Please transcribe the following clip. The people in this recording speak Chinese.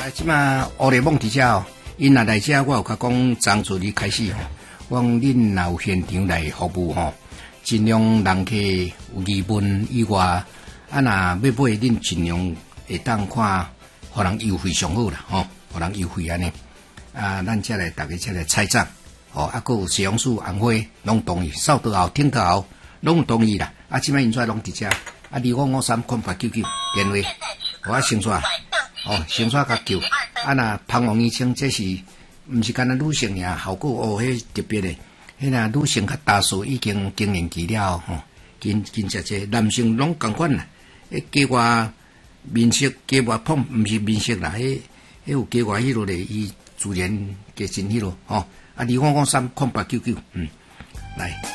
即马乌里梦伫遮哦，因若来遮，我有甲讲张助理开始吼，我讲恁若有现场来服务吼，尽量人客有疑问以外，啊若要买恁尽量会当看，互人优惠上好啦吼，互人优惠安尼。啊，咱遮来大家遮来采账，吼，啊，佮有摄影师红花拢同意，扫倒后、听倒后拢同意啦。啊，即摆因在拢伫遮，啊，25530899电话，互我先刷。哦，先刷甲救，啊那芳王医生这是毋是干那女性呀？效果哦，迄特别的，迄那女性较大数已经经验期了吼，真实际，男性拢共款啦。迄加外面色，加外碰，毋是面色啦，迄有加外迄落咧，伊自然加真迄落吼。啊，25530899，来。